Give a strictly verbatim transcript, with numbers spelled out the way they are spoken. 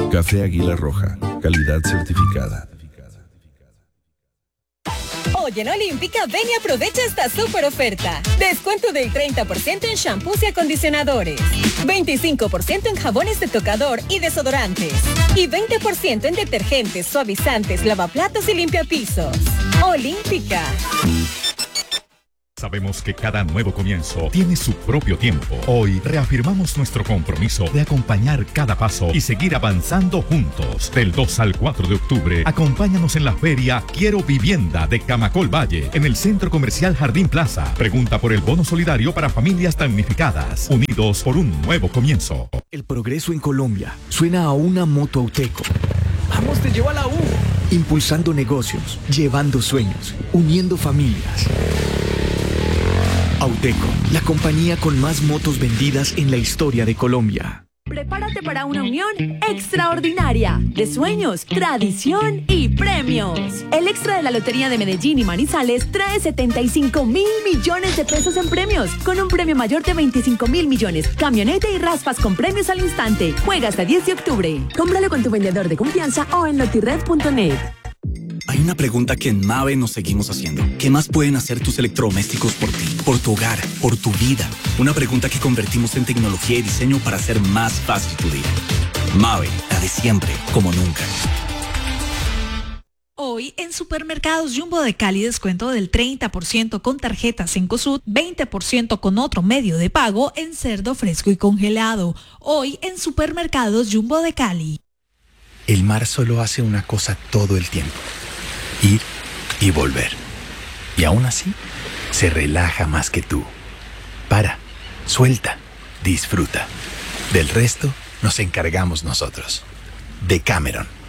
Café Águila Roja, calidad certificada. Hoy en Olímpica, ven y aprovecha esta super oferta. Descuento del treinta por ciento en shampoos y acondicionadores, veinticinco por ciento en jabones de tocador y desodorantes y veinte por ciento en detergentes, suavizantes, lavaplatos y limpiapisos. Olímpica. Sabemos que cada nuevo comienzo tiene su propio tiempo. Hoy reafirmamos nuestro compromiso de acompañar cada paso y seguir avanzando juntos. Del dos al cuatro de octubre, acompáñanos en la feria Quiero Vivienda de Camacol Valle, en el Centro Comercial Jardín Plaza. Pregunta por el bono solidario para familias damnificadas. Unidos por un nuevo comienzo. El progreso en Colombia suena a una moto Auteco. ¡Vamos, te llevo a la U! Impulsando negocios, llevando sueños, uniendo familias. Auteco, la compañía con más motos vendidas en la historia de Colombia. Prepárate para una unión extraordinaria de sueños, tradición y premios. El extra de la Lotería de Medellín y Manizales trae setenta y cinco mil millones de pesos en premios, con un premio mayor de veinticinco mil millones, camioneta y raspas con premios al instante. Juega hasta diez de octubre. Cómpralo con tu vendedor de confianza o en lotired punto net. Hay una pregunta que en Mave nos seguimos haciendo. ¿Qué más pueden hacer tus electrodomésticos por ti, por tu hogar, por tu vida? Una pregunta que convertimos en tecnología y diseño para hacer más fácil tu día. Mave, la de siempre, como nunca. Hoy en Supermercados Jumbo de Cali descuento del treinta por ciento con tarjetas Cencosud, veinte por ciento con otro medio de pago en cerdo fresco y congelado. Hoy en Supermercados Jumbo de Cali. El mar solo hace una cosa todo el tiempo: ir y volver. Y aún así, se relaja más que tú. Para, suelta, disfruta. Del resto, nos encargamos nosotros. Decameron.